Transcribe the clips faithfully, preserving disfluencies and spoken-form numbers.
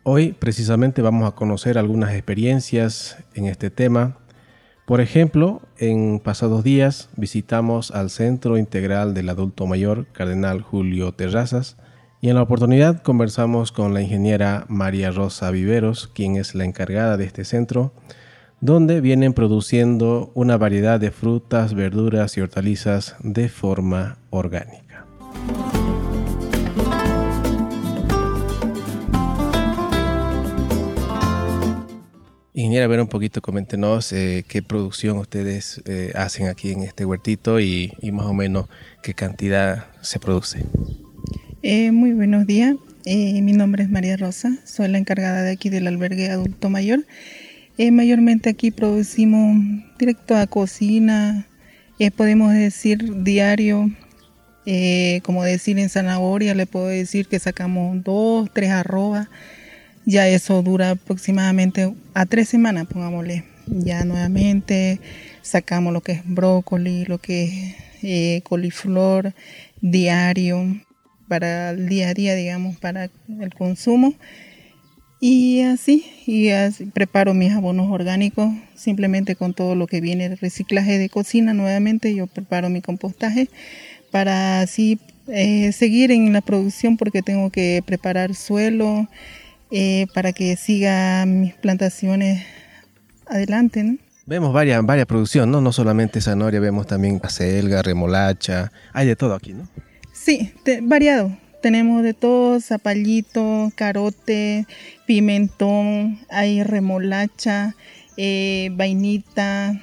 Hoy precisamente vamos a conocer algunas experiencias en este tema. Por ejemplo, en pasados días visitamos al Centro Integral del Adulto Mayor Cardenal Julio Terrazas y en la oportunidad conversamos con la ingeniera María Rosa Viveros, quien es la encargada de este centro, donde vienen produciendo una variedad de frutas, verduras y hortalizas de forma orgánica. Ingeniera, a ver un poquito, coméntenos eh, qué producción ustedes eh, hacen aquí en este huertito y, y más o menos qué cantidad se produce. Eh, muy buenos días, eh, mi nombre es María Rosa, soy la encargada de aquí del albergue adulto mayor. Eh, mayormente aquí producimos directo a cocina, eh, podemos decir diario, eh, como decir en zanahoria, le puedo decir que sacamos dos, tres arrobas. Ya eso dura aproximadamente a tres semanas, pongámosle. Ya nuevamente sacamos lo que es brócoli, lo que es eh, coliflor diario para el día a día, digamos, para el consumo. Y así, y así preparo mis abonos orgánicos simplemente con todo lo que viene del reciclaje de cocina. Nuevamente yo preparo mi compostaje para así eh, seguir en la producción porque tengo que preparar suelo, Eh, para que siga mis plantaciones adelante, ¿no? Vemos varias, varias producciones, ¿no? No solamente zanahoria, vemos también acelga, remolacha, hay de todo aquí, ¿no? Sí, te, variado. Tenemos de todo, zapallito, carote, pimentón, hay remolacha, eh, vainita,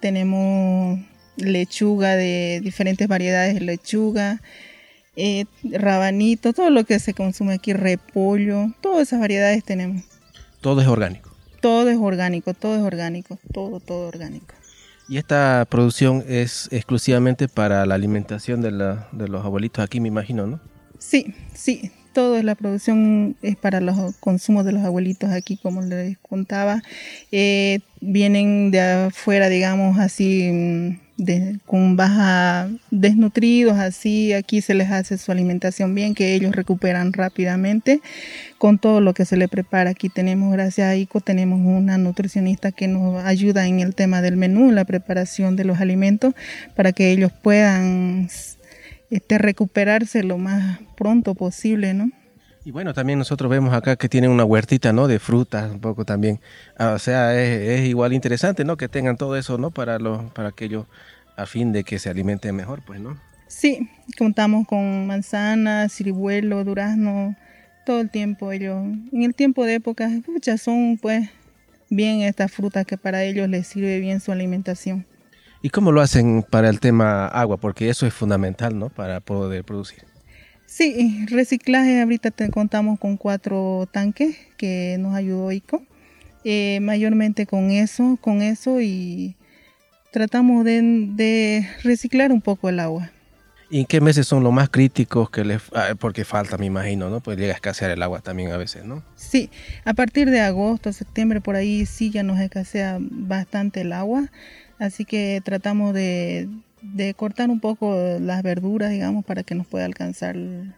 tenemos lechuga de diferentes variedades de lechuga, eh, rabanito, todo lo que se consume aquí, repollo, todas esas variedades tenemos. Todo es orgánico. Todo es orgánico, todo es orgánico, todo, todo orgánico. Y esta producción es exclusivamente para la alimentación de, la, de los abuelitos aquí, me imagino, ¿no? Sí, sí, toda la producción es para los consumos de los abuelitos aquí, como les contaba. Eh, vienen de afuera, digamos, así, de, con baja, desnutridos, así. Aquí se les hace su alimentación bien, que ellos recuperan rápidamente con todo lo que se le prepara. Aquí tenemos, gracias a ICO, tenemos una nutricionista que nos ayuda en el tema del menú, la preparación de los alimentos, para que ellos puedan este, recuperarse lo más pronto posible, ¿no? Y bueno, también nosotros vemos acá que tienen una huertita, ¿no? De frutas, un poco también. Ah, o sea, es, es igual interesante, ¿no? Que tengan todo eso, ¿no? Para los, para que ellos, a fin de que se alimenten mejor, pues, ¿no? Sí, contamos con manzanas, ciruelo, durazno, todo el tiempo ellos, en el tiempo de época, muchas son pues bien estas frutas que para ellos les sirve bien su alimentación. ¿Y cómo lo hacen para el tema agua? Porque eso es fundamental, ¿no? Para poder producir. Sí, reciclaje, ahorita te contamos con cuatro tanques que nos ayudó ICO, eh, mayormente con eso, con eso y tratamos de, de reciclar un poco el agua. ¿Y en qué meses son los más críticos que les, ah, porque falta, me imagino, ¿no? Pues llega a escasear el agua también a veces, ¿no? Sí, a partir de agosto, septiembre, por ahí sí ya nos escasea bastante el agua, así que tratamos de, de cortar un poco las verduras, digamos, para que nos pueda alcanzar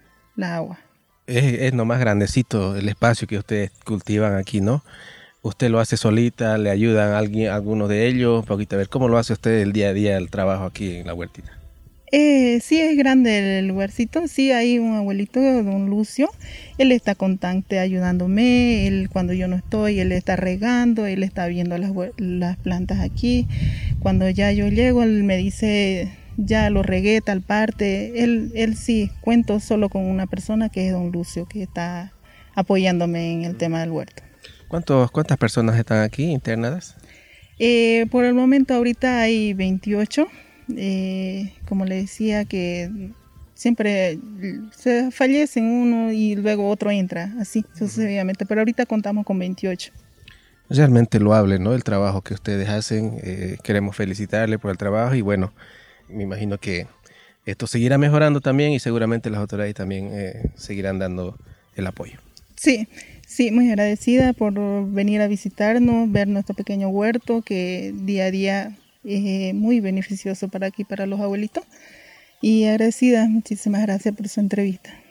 la agua. Es, es nomás grandecito el espacio que ustedes cultivan aquí, ¿no? ¿Usted lo hace solita? ¿Le ayudan a alguien, a alguno de ellos? Un poquito a ver, ¿cómo lo hace usted el día a día el trabajo aquí en la huertita? Eh, sí es grande el lugarcito, sí hay un abuelito, don Lucio, él está constante ayudándome, él cuando yo no estoy, él está regando, él está viendo las, las plantas aquí, cuando ya yo llego, él me dice, ya lo regué tal parte, él, él sí, cuento solo con una persona que es don Lucio, que está apoyándome en el tema del huerto. ¿Cuántos, cuántas personas están aquí internadas? Eh, por el momento ahorita hay veintiocho. Eh, como le decía que siempre se fallece uno y luego otro entra, así sucesivamente, pero ahorita contamos con veintiocho. Realmente loable, ¿no? El trabajo que ustedes hacen, eh, queremos felicitarle por el trabajo y bueno, me imagino que esto seguirá mejorando también y seguramente las autoridades también eh, seguirán dando el apoyo. Sí, sí, muy agradecida por venir a visitarnos, ver nuestro pequeño huerto que día a día es muy beneficioso para aquí, para los abuelitos. Y agradecida, muchísimas gracias por su entrevista.